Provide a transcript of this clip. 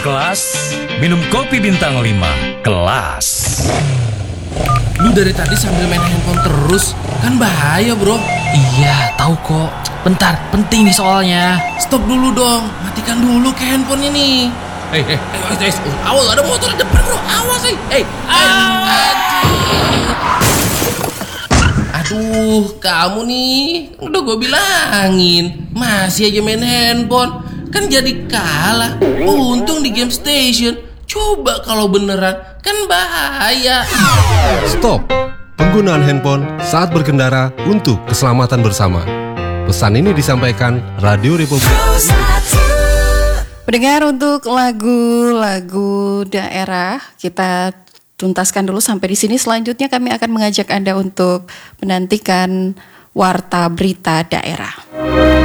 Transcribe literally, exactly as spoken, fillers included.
berkelas, minum kopi bintang lima, kelas. Lu dari tadi sambil main handphone terus, kan bahaya bro. Iya, tahu kok. Bentar, penting nih soalnya. Stop dulu dong, matikan dulu ke handphonenya nih. Hei, hei, ayo, ayo, ayo, awas ada motor di depan bro, awas hei. Hei, ah. Aduh, kamu nih, udah gue bilangin, masih aja main handphone, kan jadi kalah. Untung di game station, coba kalau beneran, kan bahaya. Stop penggunaan handphone saat berkendara untuk keselamatan bersama. Pesan ini disampaikan Radio Republik. Pendengar, untuk lagu-lagu daerah kita tuntaskan dulu sampai di sini. Selanjutnya kami akan mengajak Anda untuk menantikan Warta Berita Daerah.